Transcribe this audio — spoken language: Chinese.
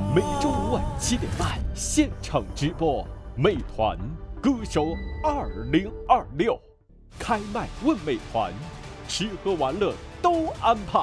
每周五晚7点半现场直播，美团歌手2026，开麦问美团，吃喝玩乐都安排。